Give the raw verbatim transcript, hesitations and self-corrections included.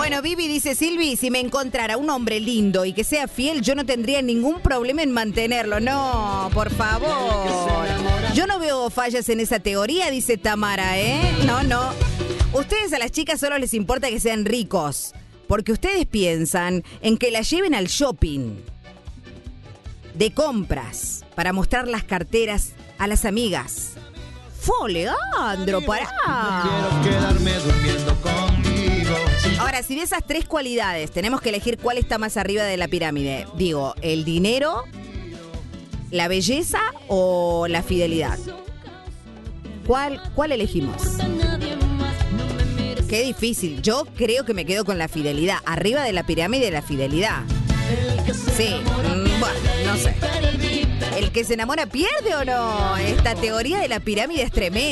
Bueno, Vivi dice, Silvi, si me encontrara un hombre lindo y que sea fiel, yo no tendría ningún problema en mantenerlo. No, por favor. Yo no veo fallas en esa teoría, dice Tamara, ¿eh? No, no. Ustedes a las chicas solo les importa que sean ricos, porque ustedes piensan en que la lleven al shopping de compras para mostrar las carteras a las amigas. ¡Fue, Leandro, pará! Quiero quedarme durmiendo contigo. Ahora, si de esas tres cualidades tenemos que elegir cuál está más arriba de la pirámide, digo, ¿el dinero, la belleza o la fidelidad? ¿Cuál, cuál elegimos? Qué difícil. Yo creo que me quedo con la fidelidad. Arriba de la pirámide de la fidelidad. Sí, mm, bueno, no sé. ¿El que se enamora pierde o no? Esta teoría de la pirámide es tremenda.